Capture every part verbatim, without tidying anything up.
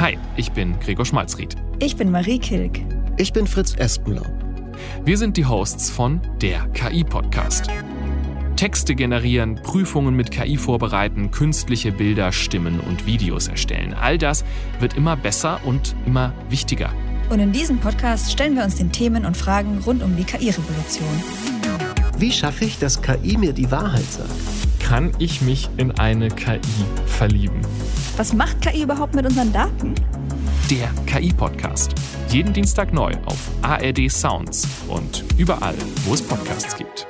Hi, ich bin Gregor Schmalzried. Ich bin Marie Kilk. Ich bin Fritz Espenlaub. Wir sind die Hosts von der K I-Podcast. Texte generieren, Prüfungen mit K I vorbereiten, künstliche Bilder, Stimmen und Videos erstellen. All das wird immer besser und immer wichtiger. Und in diesem Podcast stellen wir uns den Themen und Fragen rund um die K I-Revolution. Wie schaffe ich, dass K I mir die Wahrheit sagt? Kann ich mich in eine K I verlieben? Was macht K I überhaupt mit unseren Daten? Der K I-Podcast. Jeden Dienstag neu auf A R D Sounds und überall, wo es Podcasts gibt.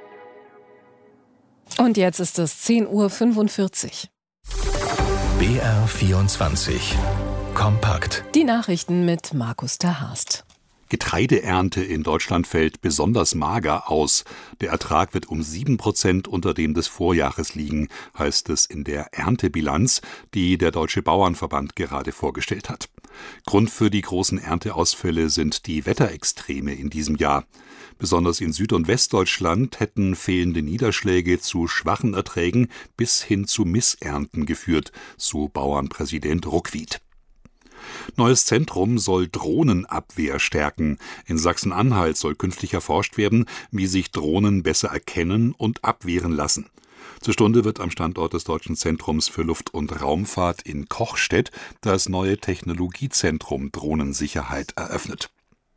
Und jetzt ist es zehn Uhr fünfundvierzig. B R vierundzwanzig. Kompakt. Die Nachrichten mit Markus ter Haast. Getreideernte in Deutschland fällt besonders mager aus. Der Ertrag wird um sieben Prozent unter dem des Vorjahres liegen, heißt es in der Erntebilanz, die der Deutsche Bauernverband gerade vorgestellt hat. Grund für die großen Ernteausfälle sind die Wetterextreme in diesem Jahr. Besonders in Süd- und Westdeutschland hätten fehlende Niederschläge zu schwachen Erträgen bis hin zu Missernten geführt, so Bauernpräsident Ruckwied. Neues Zentrum soll Drohnenabwehr stärken. In Sachsen-Anhalt soll künftig erforscht werden, wie sich Drohnen besser erkennen und abwehren lassen. Zur Stunde wird am Standort des Deutschen Zentrums für Luft- und Raumfahrt in Kochstedt das neue Technologiezentrum Drohnensicherheit eröffnet.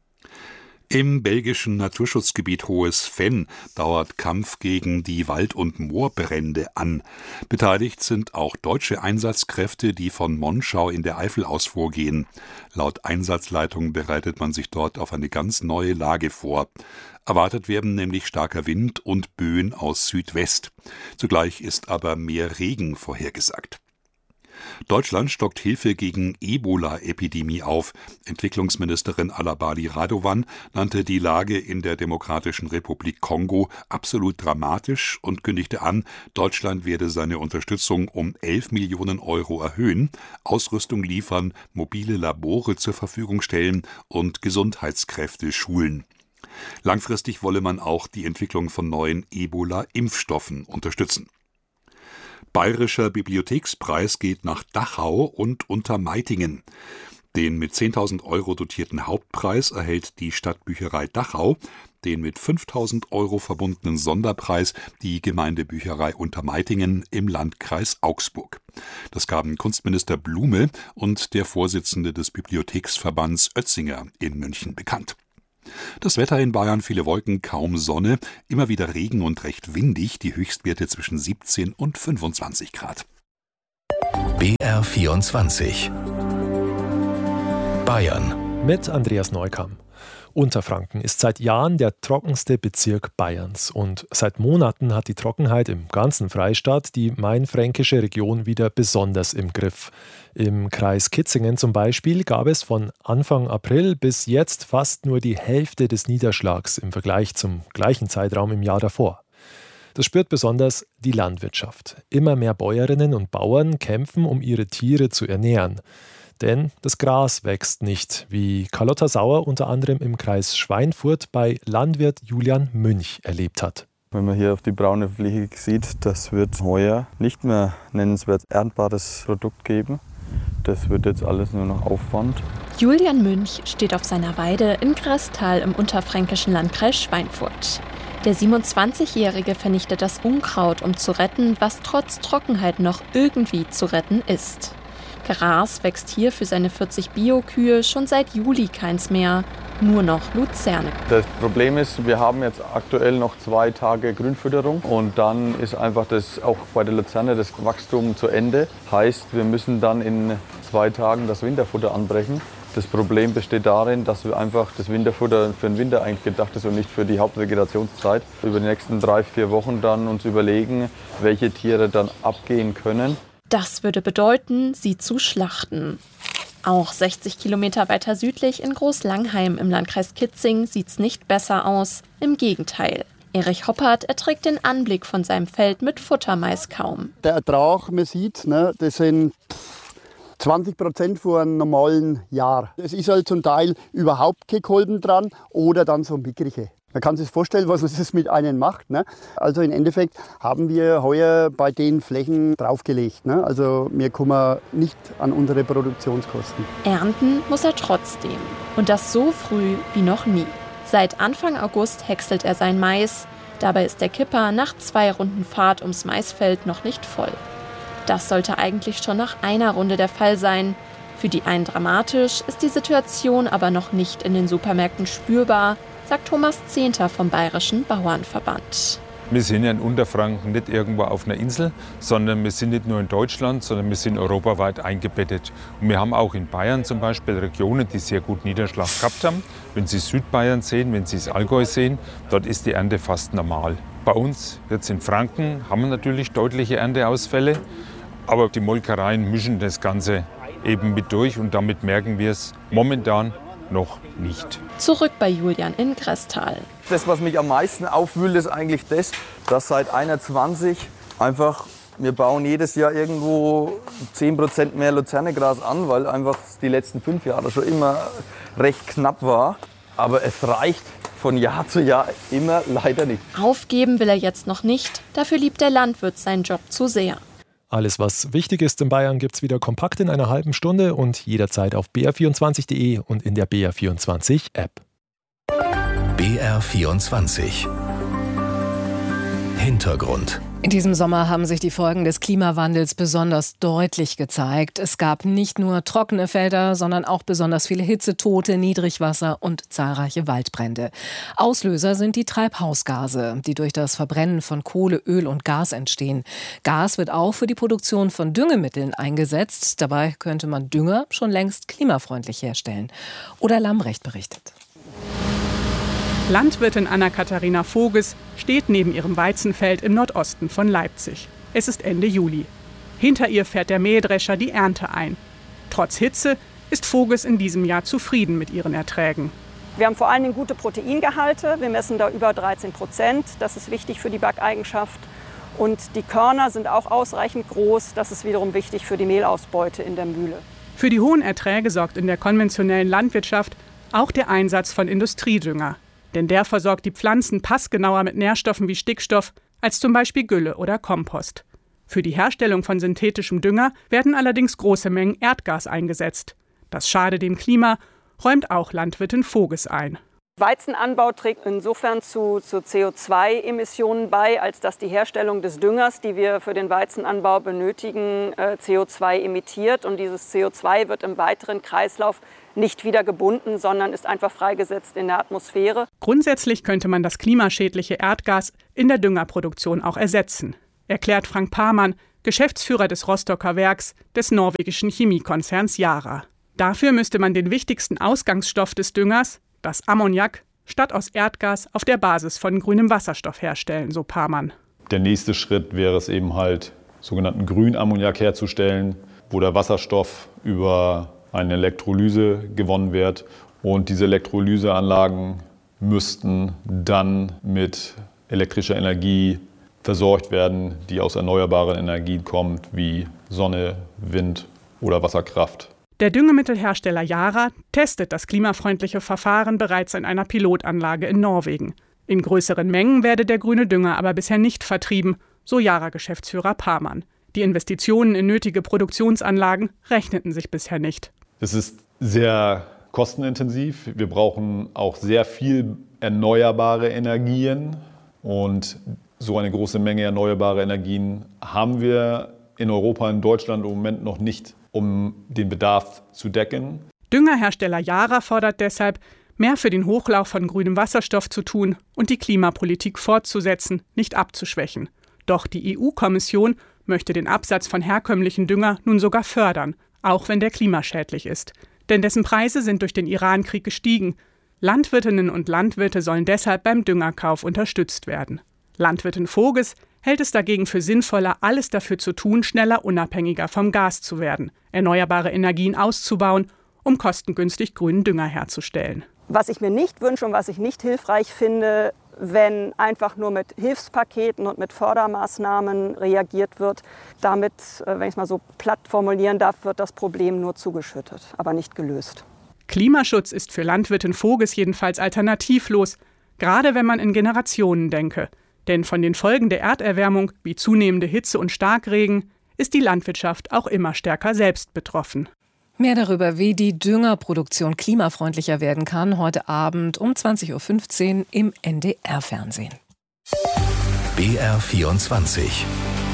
Im belgischen Naturschutzgebiet Hohes Venn dauert Kampf gegen die Wald- und Moorbrände an. Beteiligt sind auch deutsche Einsatzkräfte, die von Monschau in der Eifel aus vorgehen. Laut Einsatzleitung bereitet man sich dort auf eine ganz neue Lage vor. Erwartet werden nämlich starker Wind und Böen aus Südwest. Zugleich ist aber mehr Regen vorhergesagt. Deutschland stockt Hilfe gegen Ebola-Epidemie auf. Entwicklungsministerin Alabali Radovan nannte die Lage in der Demokratischen Republik Kongo absolut dramatisch und kündigte an, Deutschland werde seine Unterstützung um elf Millionen Euro erhöhen, Ausrüstung liefern, mobile Labore zur Verfügung stellen und Gesundheitskräfte schulen. Langfristig wolle man auch die Entwicklung von neuen Ebola-Impfstoffen unterstützen. Bayerischer Bibliothekspreis geht nach Dachau und Untermeitingen. Den mit zehntausend Euro dotierten Hauptpreis erhält die Stadtbücherei Dachau, den mit fünftausend Euro verbundenen Sonderpreis die Gemeindebücherei Untermeitingen im Landkreis Augsburg. Das gaben Kunstminister Blume und der Vorsitzende des Bibliotheksverbands Oetzinger in München bekannt. Das Wetter in Bayern, viele Wolken, kaum Sonne, immer wieder Regen und recht windig, die Höchstwerte zwischen siebzehn und fünfundzwanzig Grad. B R vierundzwanzig. Bayern. Mit Andreas Neukamm. Unterfranken ist seit Jahren der trockenste Bezirk Bayerns und seit Monaten hat die Trockenheit im ganzen Freistaat die mainfränkische Region wieder besonders im Griff. Im Kreis Kitzingen zum Beispiel gab es von Anfang April bis jetzt fast nur die Hälfte des Niederschlags im Vergleich zum gleichen Zeitraum im Jahr davor. Das spürt besonders die Landwirtschaft. Immer mehr Bäuerinnen und Bauern kämpfen, um ihre Tiere zu ernähren. Denn das Gras wächst nicht, wie Carlotta Sauer unter anderem im Kreis Schweinfurt bei Landwirt Julian Münch erlebt hat. Wenn man hier auf die braune Fläche sieht, das wird heuer nicht mehr nennenswert erntbares Produkt geben. Das wird jetzt alles nur noch Aufwand. Julian Münch steht auf seiner Weide in Gresstal im unterfränkischen Landkreis Schweinfurt. Der siebenundzwanzigjährige vernichtet das Unkraut, um zu retten, was trotz Trockenheit noch irgendwie zu retten ist. Gras wächst hier für seine vierzig Bio-Kühe schon seit Juli keins mehr, nur noch Luzerne. Das Problem ist, wir haben jetzt aktuell noch zwei Tage Grünfütterung und dann ist einfach das auch bei der Luzerne das Wachstum zu Ende. Heißt, wir müssen dann in zwei Tagen das Winterfutter anbrechen. Das Problem besteht darin, dass wir einfach das Winterfutter für den Winter eigentlich gedacht ist und nicht für die Hauptvegetationszeit. Über die nächsten drei, vier Wochen dann uns überlegen, welche Tiere dann abgehen können. Das würde bedeuten, sie zu schlachten. Auch sechzig Kilometer weiter südlich in Großlangheim im Landkreis Kitzing sieht's nicht besser aus. Im Gegenteil. Erich Hoppert erträgt den Anblick von seinem Feld mit Futtermais kaum. Der Ertrag, man sieht, ne, das sind zwanzig Prozent von einem normalen Jahr. Es ist halt zum Teil überhaupt kein Kolben dran oder dann so ein mickrige. Man kann sich vorstellen, was es mit einem macht. Ne? Also im Endeffekt haben wir heuer bei den Flächen draufgelegt. Ne? Also wir kommen nicht an unsere Produktionskosten. Ernten muss er trotzdem. Und das so früh wie noch nie. Seit Anfang August häckselt er sein Mais. Dabei ist der Kipper nach zwei Runden Fahrt ums Maisfeld noch nicht voll. Das sollte eigentlich schon nach einer Runde der Fall sein. Für die einen dramatisch, ist die Situation aber noch nicht in den Supermärkten spürbar, sagt Thomas Zehnter vom Bayerischen Bauernverband. Wir sind ja in Unterfranken nicht irgendwo auf einer Insel, sondern wir sind nicht nur in Deutschland, sondern wir sind europaweit eingebettet. Und wir haben auch in Bayern zum Beispiel Regionen, die sehr gut Niederschlag gehabt haben. Wenn Sie Südbayern sehen, wenn Sie das Allgäu sehen, dort ist die Ernte fast normal. Bei uns, jetzt in Franken, haben wir natürlich deutliche Ernteausfälle, aber die Molkereien mischen das Ganze eben mit durch und damit merken wir es momentan noch nicht. Zurück bei Julian in Gresstal. Das, was mich am meisten aufwühlt, ist eigentlich das, dass seit einundzwanzig einfach, wir bauen jedes Jahr irgendwo zehn Prozent mehr Luzernegras an, weil einfach die letzten fünf Jahre schon immer recht knapp war. Aber es reicht von Jahr zu Jahr immer leider nicht. Aufgeben will er jetzt noch nicht, dafür liebt der Landwirt seinen Job zu sehr. Alles, was wichtig ist in Bayern, gibt es wieder kompakt in einer halben Stunde und jederzeit auf b r vierundzwanzig punkt de und in der B R vierundzwanzig App. B R vierundzwanzig Hintergrund. In diesem Sommer haben sich die Folgen des Klimawandels besonders deutlich gezeigt. Es gab nicht nur trockene Felder, sondern auch besonders viele Hitzetote, Niedrigwasser und zahlreiche Waldbrände. Auslöser sind die Treibhausgase, die durch das Verbrennen von Kohle, Öl und Gas entstehen. Gas wird auch für die Produktion von Düngemitteln eingesetzt. Dabei könnte man Dünger schon längst klimafreundlich herstellen. Oder Lambrecht berichtet. Landwirtin Anna-Katharina Voges steht neben ihrem Weizenfeld im Nordosten von Leipzig. Es ist Ende Juli. Hinter ihr fährt der Mähdrescher die Ernte ein. Trotz Hitze ist Voges in diesem Jahr zufrieden mit ihren Erträgen. Wir haben vor allen Dingen gute Proteingehalte. Wir messen da über dreizehn Prozent. Das ist wichtig für die Backeigenschaft. Und die Körner sind auch ausreichend groß. Das ist wiederum wichtig für die Mehlausbeute in der Mühle. Für die hohen Erträge sorgt in der konventionellen Landwirtschaft auch der Einsatz von Industriedünger. Denn der versorgt die Pflanzen passgenauer mit Nährstoffen wie Stickstoff als zum Beispiel Gülle oder Kompost. Für die Herstellung von synthetischem Dünger werden allerdings große Mengen Erdgas eingesetzt. Das schade dem Klima, räumt auch Landwirtin Voges ein. Weizenanbau trägt insofern zu, zu C O zwei Emissionen bei, als dass die Herstellung des Düngers, die wir für den Weizenanbau benötigen, äh, C O zwei emittiert. Und dieses C O zwei wird im weiteren Kreislauf nicht wieder gebunden, sondern ist einfach freigesetzt in der Atmosphäre. Grundsätzlich könnte man das klimaschädliche Erdgas in der Düngerproduktion auch ersetzen, erklärt Frank Parmann, Geschäftsführer des Rostocker Werks des norwegischen Chemiekonzerns Yara. Dafür müsste man den wichtigsten Ausgangsstoff des Düngers, das Ammoniak, statt aus Erdgas auf der Basis von grünem Wasserstoff herstellen, so Parmann. Der nächste Schritt wäre es eben halt, sogenannten Grünammoniak herzustellen, wo der Wasserstoff über eine Elektrolyse gewonnen wird. Und diese Elektrolyseanlagen müssten dann mit elektrischer Energie versorgt werden, die aus erneuerbaren Energien kommt, wie Sonne, Wind oder Wasserkraft. Der Düngemittelhersteller Yara testet das klimafreundliche Verfahren bereits in einer Pilotanlage in Norwegen. In größeren Mengen werde der grüne Dünger aber bisher nicht vertrieben, so Yara-Geschäftsführer Parmann. Die Investitionen in nötige Produktionsanlagen rechneten sich bisher nicht. Es ist sehr kostenintensiv. Wir brauchen auch sehr viel erneuerbare Energien. Und so eine große Menge erneuerbare Energien haben wir in Europa, in Deutschland im Moment noch nicht, um den Bedarf zu decken. Düngerhersteller Yara fordert deshalb, mehr für den Hochlauf von grünem Wasserstoff zu tun und die Klimapolitik fortzusetzen, nicht abzuschwächen. Doch die E U-Kommission möchte den Absatz von herkömmlichen Dünger nun sogar fördern, auch wenn der klimaschädlich ist. Denn dessen Preise sind durch den Iran-Krieg gestiegen. Landwirtinnen und Landwirte sollen deshalb beim Düngerkauf unterstützt werden. Landwirtin Voges hält es dagegen für sinnvoller, alles dafür zu tun, schneller unabhängiger vom Gas zu werden, erneuerbare Energien auszubauen, um kostengünstig grünen Dünger herzustellen. Was ich mir nicht wünsche und was ich nicht hilfreich finde, wenn einfach nur mit Hilfspaketen und mit Fördermaßnahmen reagiert wird. Damit, wenn ich es mal so platt formulieren darf, wird das Problem nur zugeschüttet, aber nicht gelöst. Klimaschutz ist für Landwirtin Voges jedenfalls alternativlos. Gerade wenn man in Generationen denke. Denn von den Folgen der Erderwärmung, wie zunehmende Hitze und Starkregen, ist die Landwirtschaft auch immer stärker selbst betroffen. Mehr darüber, wie die Düngerproduktion klimafreundlicher werden kann, heute Abend um zwanzig Uhr fünfzehn im N D R-Fernsehen. B R vierundzwanzig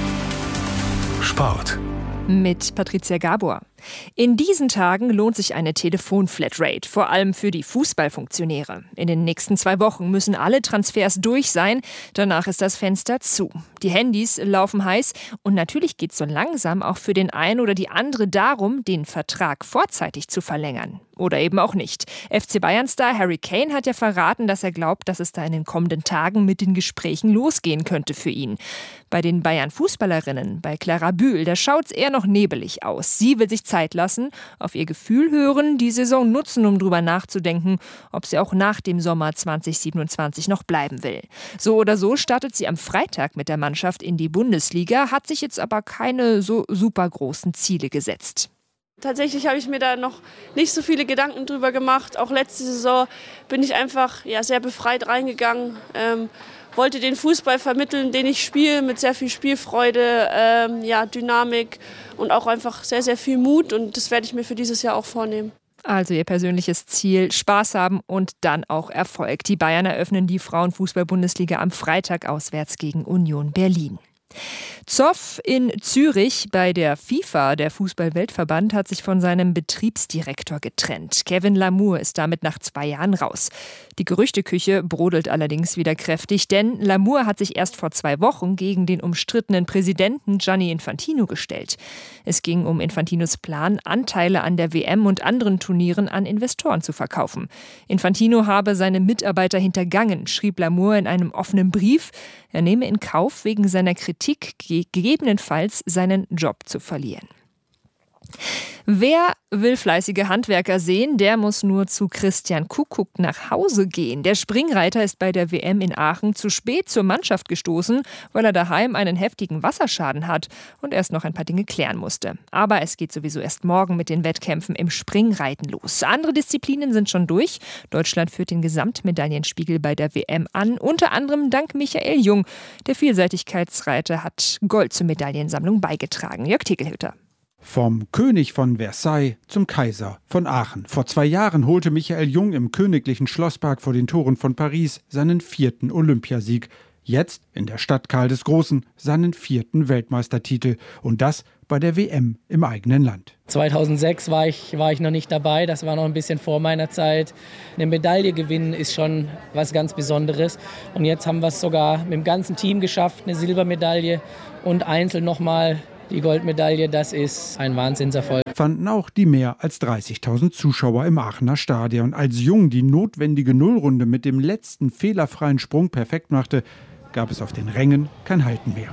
Sport. Mit Patricia Gabor. In diesen Tagen lohnt sich eine Telefon-Flatrate, vor allem für die Fußballfunktionäre. In den nächsten zwei Wochen müssen alle Transfers durch sein, danach ist das Fenster zu. Die Handys laufen heiß und natürlich geht es so langsam auch für den einen oder die andere darum, den Vertrag vorzeitig zu verlängern. Oder eben auch nicht. F C Bayern-Star Harry Kane hat ja verraten, dass er glaubt, dass es da in den kommenden Tagen mit den Gesprächen losgehen könnte für ihn. Bei den Bayern-Fußballerinnen, bei Clara Bühl, da schaut es eher noch nebelig aus. Sie will sich Zeit lassen, auf ihr Gefühl hören, die Saison nutzen, um drüber nachzudenken, ob sie auch nach dem Sommer zwanzig siebenundzwanzig noch bleiben will. So oder so startet sie am Freitag mit der Mannschaft in die Bundesliga, hat sich jetzt aber keine so super großen Ziele gesetzt. Tatsächlich habe ich mir da noch nicht so viele Gedanken drüber gemacht. Auch letzte Saison bin ich einfach ja, sehr befreit reingegangen. Ähm, wollte den Fußball vermitteln, den ich spiele, mit sehr viel Spielfreude, ähm, ja, Dynamik und auch einfach sehr, sehr viel Mut. Und das werde ich mir für dieses Jahr auch vornehmen. Also ihr persönliches Ziel, Spaß haben und dann auch Erfolg. Die Bayern eröffnen die Frauenfußball-Bundesliga am Freitag auswärts gegen Union Berlin. Zoff in Zürich bei der FIFA, der Fußball-Weltverband, hat sich von seinem Betriebsdirektor getrennt. Kevin Lamour ist damit nach zwei Jahren raus. Die Gerüchteküche brodelt allerdings wieder kräftig, denn Lamour hat sich erst vor zwei Wochen gegen den umstrittenen Präsidenten Gianni Infantino gestellt. Es ging um Infantinos Plan, Anteile an der W M und anderen Turnieren an Investoren zu verkaufen. Infantino habe seine Mitarbeiter hintergangen, schrieb Lamour in einem offenen Brief. Er nehme in Kauf, wegen seiner Kritik gegebenenfalls seinen Job zu verlieren. Wer will fleißige Handwerker sehen, der muss nur zu Christian Kuckuck nach Hause gehen. Der Springreiter ist bei der W M in Aachen zu spät zur Mannschaft gestoßen, weil er daheim einen heftigen Wasserschaden hat und erst noch ein paar Dinge klären musste. Aber es geht sowieso erst morgen mit den Wettkämpfen im Springreiten los. Andere Disziplinen sind schon durch. Deutschland führt den Gesamtmedaillenspiegel bei der W M an, unter anderem dank Michael Jung. Der Vielseitigkeitsreiter hat Gold zur Medaillensammlung beigetragen. Jörg Tegelhütter. Vom König von Versailles zum Kaiser von Aachen. Vor zwei Jahren holte Michael Jung im königlichen Schlosspark vor den Toren von Paris seinen vierten Olympiasieg. Jetzt in der Stadt Karl des Großen seinen vierten Weltmeistertitel. Und das bei der W M im eigenen Land. zweitausendsechs war ich, war ich noch nicht dabei, das war noch ein bisschen vor meiner Zeit. Eine Medaille gewinnen ist schon was ganz Besonderes. Und jetzt haben wir es sogar mit dem ganzen Team geschafft, eine Silbermedaille und einzeln nochmal die Goldmedaille. Das ist ein Wahnsinnserfolg. Fanden auch die mehr als dreißigtausend Zuschauer im Aachener Stadion. Als Jung die notwendige Nullrunde mit dem letzten fehlerfreien Sprung perfekt machte, gab es auf den Rängen kein Halten mehr.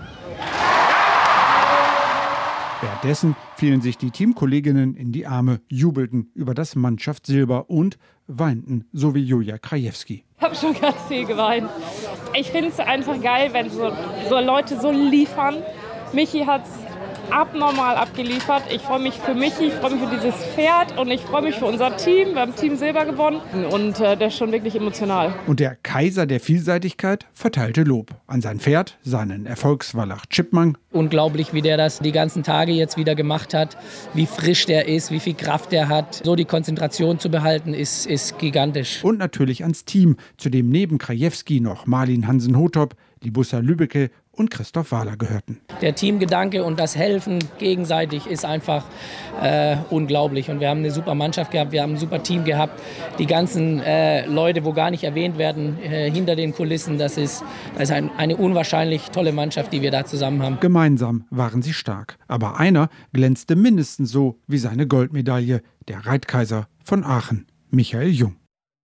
Währenddessen fielen sich die Teamkolleginnen in die Arme, jubelten über das Mannschaftssilber und weinten, so wie Julia Krajewski. Ich habe schon ganz viel geweint. Ich finde es einfach geil, wenn so, so Leute so liefern. Michi hat es abnormal abgeliefert. Ich freue mich für Michi, ich freue mich für dieses Pferd und ich freue mich für unser Team. Wir haben Team Silber gewonnen und äh, der ist schon wirklich emotional. Und der Kaiser der Vielseitigkeit verteilte Lob an sein Pferd, seinen Erfolgswallach Chipmunk. Unglaublich, wie der das die ganzen Tage jetzt wieder gemacht hat, wie frisch der ist, wie viel Kraft der hat. So die Konzentration zu behalten, ist, ist gigantisch. Und natürlich ans Team, zu dem neben Krajewski noch Marlin Hansen-Hotop, Libussa Lübbecke und Christoph Wahler gehörten. Der Teamgedanke und das Helfen gegenseitig ist einfach äh, unglaublich. Und wir haben eine super Mannschaft gehabt, wir haben ein super Team gehabt. Die ganzen äh, Leute, wo gar nicht erwähnt werden, äh, hinter den Kulissen, das ist, das ist ein, eine unwahrscheinlich tolle Mannschaft, die wir da zusammen haben. Gemeinsam waren sie stark. Aber einer glänzte mindestens so wie seine Goldmedaille, der Reitkaiser von Aachen, Michael Jung.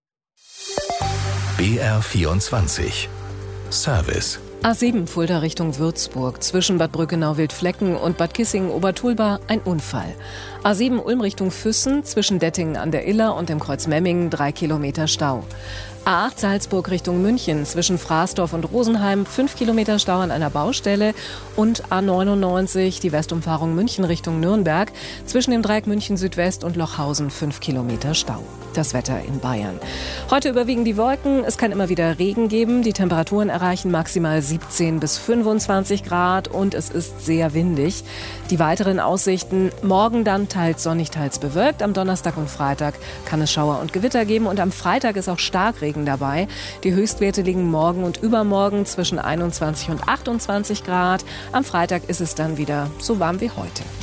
B R vierundzwanzig Service. A sieben Fulda Richtung Würzburg, zwischen Bad Brückenau-Wildflecken und Bad Kissingen-Obertulba ein Unfall. A sieben Ulm Richtung Füssen, zwischen Dettingen an der Iller und dem Kreuz Memmingen drei Kilometer Stau. A acht Salzburg Richtung München zwischen Fraßdorf und Rosenheim fünf Kilometer Stau an einer Baustelle und A neunundneunzig die Westumfahrung München Richtung Nürnberg zwischen dem Dreieck München Südwest und Lochhausen fünf Kilometer Stau. Das Wetter in Bayern. Heute überwiegen die Wolken, es kann immer wieder Regen geben, die Temperaturen erreichen maximal siebzehn bis fünfundzwanzig Grad und es ist sehr windig. Die weiteren Aussichten: morgen dann teils sonnig, teils bewölkt, am Donnerstag und Freitag kann es Schauer und Gewitter geben und am Freitag ist auch Starkregen dabei. Die Höchstwerte liegen morgen und übermorgen zwischen einundzwanzig und achtundzwanzig Grad. Am Freitag ist es dann wieder so warm wie heute.